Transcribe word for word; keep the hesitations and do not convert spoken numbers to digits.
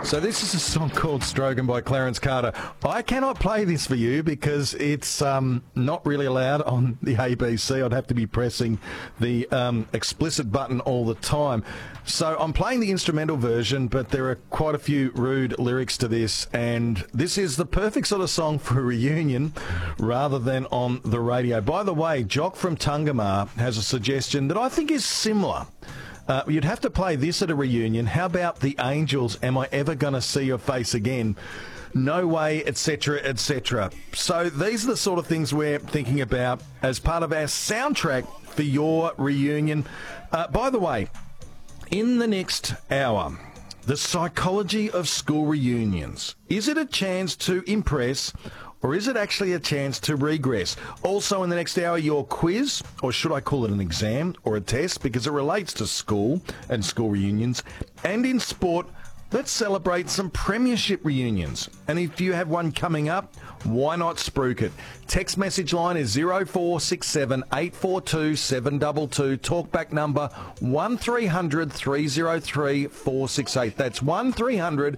So this is a song called Strogan by Clarence Carter. I cannot play this for you because it's um, not really allowed on the A B C. I'd have to be pressing the um, explicit button all the time. So I'm playing the instrumental version, but there are quite a few rude lyrics to this, and this is the perfect sort of song for a reunion rather than on the radio. By the way, Jock from Tungamar has a suggestion that I think is similar. Uh, you'd have to play this at a reunion. How about the Angels, Am I Ever Gonna See Your Face Again? No Way, et cetera, et cetera. So these are the sort of things we're thinking about as part of our soundtrack for your reunion. Uh, by the way, in the next hour, the psychology of school reunions. Is it a chance to impress, or is it actually a chance to regress? Also in the next hour, your quiz, or should I call it an exam or a test, because it relates to school and school reunions. And in sport, let's celebrate some premiership reunions. And if you have one coming up, why not spruik it? Text message line is zero four six seven, eight four two, seven two two. Talkback number one three hundred, three oh three, four six eight. That's one three hundred,